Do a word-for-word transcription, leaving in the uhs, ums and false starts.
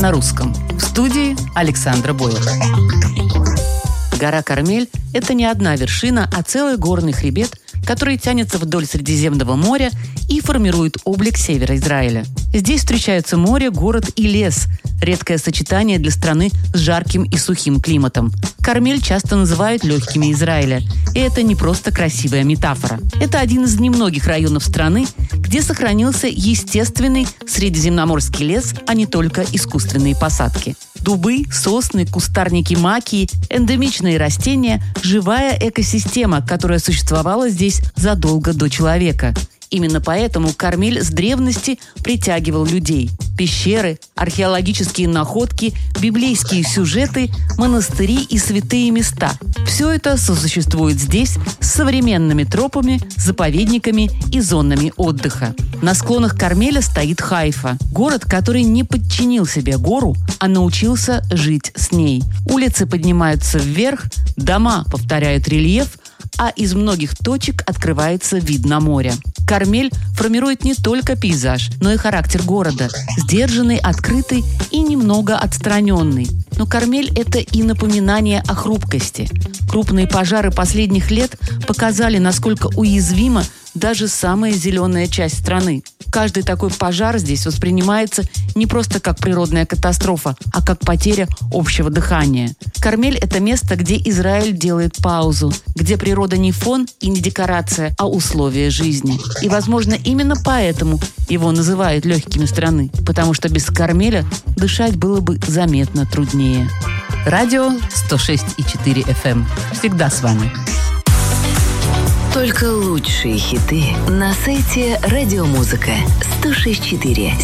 на русском. В студии Александра Боева. Гора Кармель – это не одна вершина, а целый горный хребет, который тянется вдоль Средиземного моря и формирует облик севера Израиля. Здесь встречаются море, город и лес – редкое сочетание для страны с жарким и сухим климатом. Кармель часто называют легкими Израиля. И это не просто красивая метафора. Это один из немногих районов страны, где сохранился естественный средиземноморский лес, а не только искусственные посадки. Дубы, сосны, кустарники макии, эндемичные растения – живая экосистема, которая существовала здесь задолго до человека. Именно поэтому Кармель с древности притягивал людей. Пещеры, археологические находки, библейские сюжеты, монастыри и святые места – все это сосуществует здесь с современными тропами, заповедниками и зонами отдыха. На склонах Кармеля стоит Хайфа – город, который не подчинил себе гору, а научился жить с ней. Улицы поднимаются вверх, дома повторяют рельеф, а из многих точек открывается вид на море. Кармель формирует не только пейзаж, но и характер города. Сдержанный, открытый и немного отстраненный. Но Кармель – это и напоминание о хрупкости. Крупные пожары последних лет показали, насколько уязвима даже самая зеленая часть страны. Каждый такой пожар здесь воспринимается не просто как природная катастрофа, а как потеря общего дыхания. Кармель – это место, где Израиль делает паузу, где природа не фон и не декорация, а условия жизни. И, возможно, именно поэтому его называют легкими страны, потому что без Кармеля дышать было бы заметно труднее. Радио сто шесть и четыре эф эм. Всегда с вами. Только лучшие хиты на сайте Радиомузыка сто шесть и четыре.